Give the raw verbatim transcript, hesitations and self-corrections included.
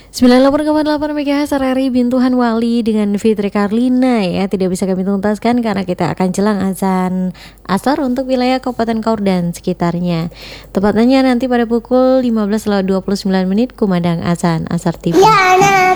sembilan puluh delapan koma delapan MHz R R I Bintuhan Wali dengan Fitri Karlina ya. Tidak bisa kami tuntaskan karena kita akan jelang azan asar untuk wilayah Kabupaten Kaur dan sekitarnya. Tepatnya nanti pada pukul lima belas lewat dua puluh sembilan menit kumandang azan asar tiba. Ya,